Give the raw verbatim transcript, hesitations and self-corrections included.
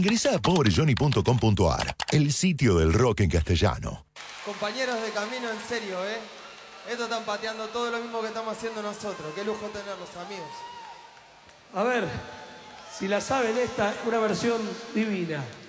Ingresa a pobre johnny punto com punto ar, el sitio del rock en castellano. Compañeros de camino, en serio, ¿eh? Estos están pateando todo lo mismo que estamos haciendo nosotros. Qué lujo tenerlos, amigos. A ver, si la saben esta, una versión divina.